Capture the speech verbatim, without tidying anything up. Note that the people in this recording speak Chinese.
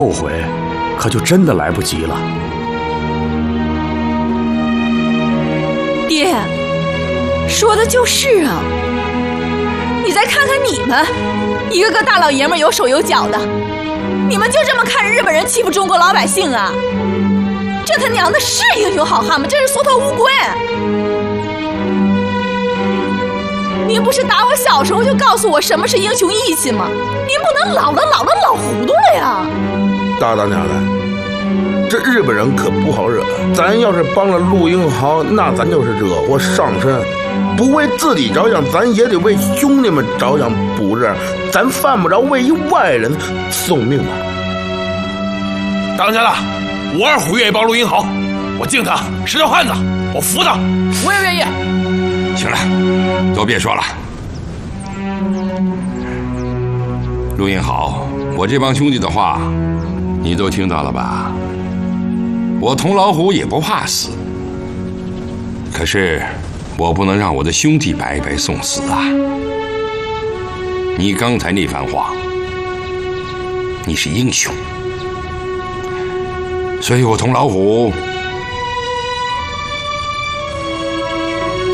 后悔，可就真的来不及了。 爹，说的就是啊。你再看看你们，一个个大老爷们有手有脚的，你们就这么看着日本人欺负中国老百姓啊？这他娘的是英雄好汉吗？这是缩头乌龟！您不是打我小时候就告诉我什么是英雄义气吗？您不能老了老了老糊涂了呀！ 大大娘的，这日本人可不好惹。咱要是帮了陆英豪，那咱就是惹祸上身。不为自己着想，咱也得为兄弟们着想补刃。咱犯不着为一外人送命啊！ 大当家的，我二虎愿意帮陆英豪，我敬他是条汉子，我服他。 我也愿意。 行了，都别说了。陆英豪，我这帮兄弟的话，你都听到了吧？我同老虎也不怕死，可是我不能让我的兄弟白白送死啊！你刚才那番话，你是英雄，所以我同老虎